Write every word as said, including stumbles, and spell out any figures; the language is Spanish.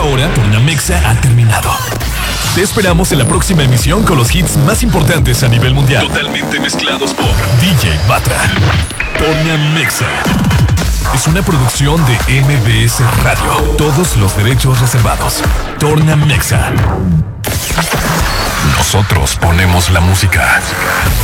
hora, Tornamexa ha terminado. Te esperamos en la próxima emisión con los hits más importantes a nivel mundial. Totalmente mezclados por D J Batra. Tornamexa es una producción de M B S Radio. Todos los derechos reservados. Tornamexa. Nosotros ponemos la música.